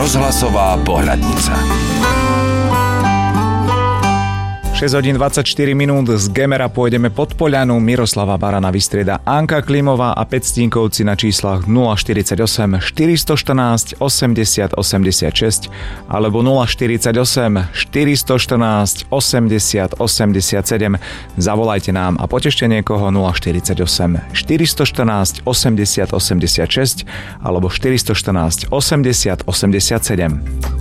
Rozhlasová pohľadnica. 6 hodín 24 minút z Gemera pôjdeme pod Poľanu. Miroslava Barana vystrieda Anka Klimová a Pectínkovci na číslach 048 414 80 86 alebo 048 414 80 87. Zavolajte nám a potešte niekoho 048 414 80 86 alebo 414 80 87.